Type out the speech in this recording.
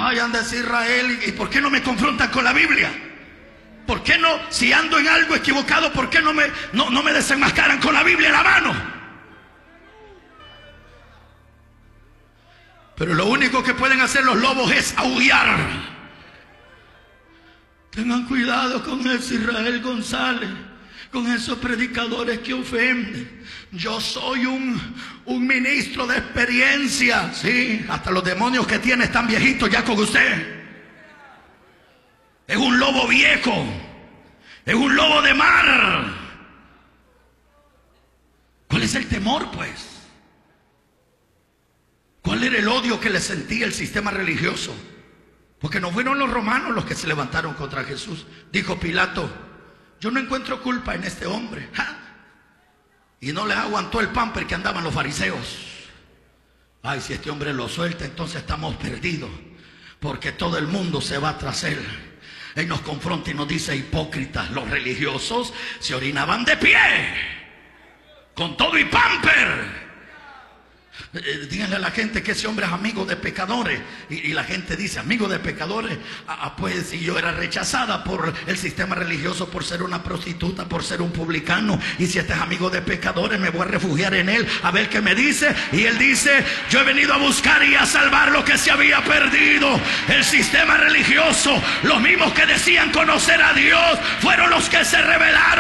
Ay, anda a Israel, ¿y por qué no me confrontan con la Biblia? ¿Por qué no, si ando en algo equivocado, por qué no me desenmascaran con la Biblia en la mano? Pero lo único que pueden hacer los lobos es aullar. Tengan cuidado con ese Israel González, con esos predicadores que ofenden. Yo soy un ministro de experiencia. Sí, hasta los demonios que tiene están viejitos ya con usted. Es un lobo viejo, es un lobo de mar. ¿Cuál es el temor, pues? ¿Cuál era el odio que le sentía el sistema religioso? Porque no fueron los romanos los que se levantaron contra Jesús. Dijo Pilato: yo no encuentro culpa en este hombre. ¡Ja! Y no les aguantó el pamper que andaban los fariseos. Ay, si este hombre lo suelta, entonces estamos perdidos, porque todo el mundo se va tras él. Él nos confronta y nos dice: hipócritas, los religiosos se orinaban de pie, con todo y pamper. Díganle a la gente que ese hombre es amigo de pecadores. Y la gente dice: amigo de pecadores. Pues si yo era rechazada por el sistema religioso por ser una prostituta, por ser un publicano, y si este es amigo de pecadores, me voy a refugiar en él a ver qué me dice. Y él dice: yo he venido a buscar y a salvar lo que se había perdido. El sistema religioso, los mismos que decían conocer a Dios, fueron los que se rebelaron.